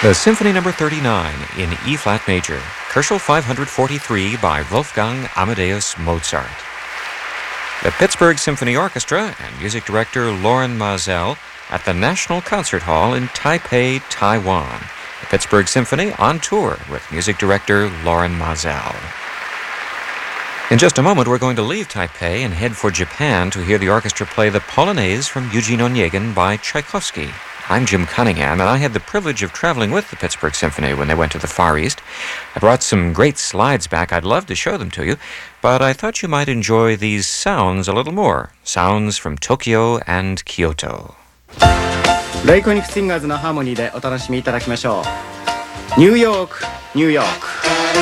The Symphony No. 39 in E-flat major, Koelschel 543 by Wolfgang Amadeus Mozart. The Pittsburgh Symphony Orchestra and music director Loren Maazel at the National Concert Hall in Taipei, Taiwan. The Pittsburgh Symphony on tour with music director Loren Maazel. In just a moment, we're going to leave Taipei and head for Japan to hear the orchestra play the Polonaise from Eugene Onegin by Tchaikovsky. I'm Jim Cunningham, and I had the privilege of traveling with the Pittsburgh Symphony when they went to the Far East. I brought some great slides back. I'd love to show them to you, but I thought you might enjoy these sounds a little more. Sounds from Tokyo and Kyoto. レイコニック・シンガーズのハーモニーでお楽しみいただきましょう。ニューヨーク、ニューヨーク。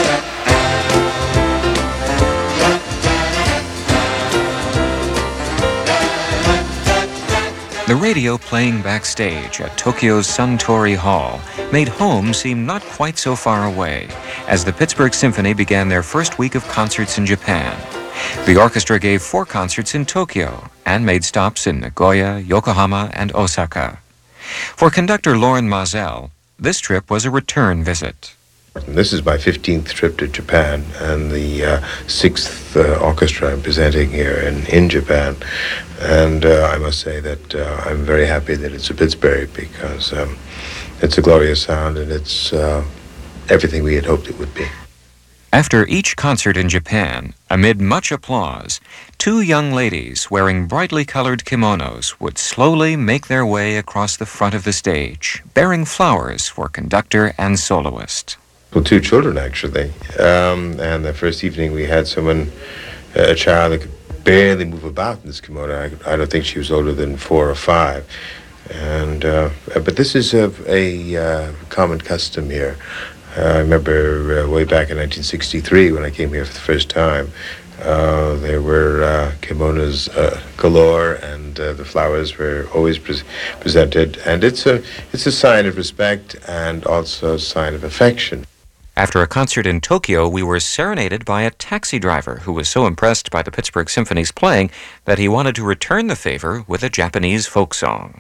The radio playing backstage at Tokyo's Suntory Hall made home seem not quite so far away as the Pittsburgh Symphony began their first week of concerts in Japan. The orchestra gave 4 concerts in Tokyo and made stops in Nagoya, Yokohama, and Osaka. For conductor Loren Maazel, this trip was a return visit. This is my 15th trip to Japan and the 6th orchestra I'm presenting here in Japan. And I must say that I'm very happy that it's a Pittsburgh because it's a glorious sound and it's everything we had hoped it would be. After each concert in Japan, amid much applause, 2 young ladies wearing brightly colored kimonos would slowly make their way across the front of the stage, bearing flowers for conductor and soloist. Well, 2 children, actually. And the first evening we had a child that could barely move about in this kimono. I don't think she was older than 4 or 5. And but this is a common custom here. I remember way back in 1963 when I came here for the first time, there were kimonos galore, and the flowers were always presented. And it's a sign of respect and also a sign of affection. After a concert in Tokyo, we were serenaded by a taxi driver who was so impressed by the Pittsburgh Symphony's playing that he wanted to return the favor with a Japanese folk song.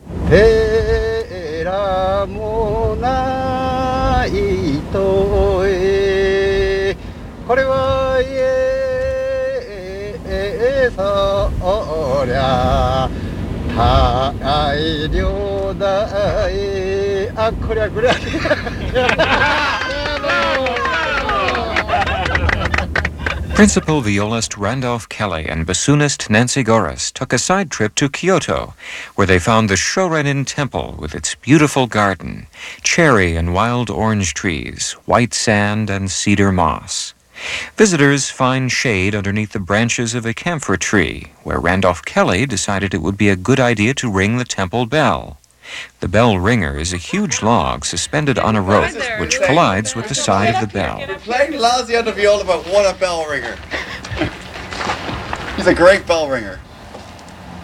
Principal violist Randolph Kelly and bassoonist Nancy Goris took a side trip to Kyoto, where they found the Shorenin Temple with its beautiful garden, cherry and wild orange trees, white sand and cedar moss. Visitors find shade underneath the branches of a camphor tree, where Randolph Kelly decided it would be a good idea to ring the temple bell. The bell ringer is a huge log suspended on a rope, which collides with the side of the bell. Playing lousy on the viola, but what a bell ringer. He's a great bell ringer.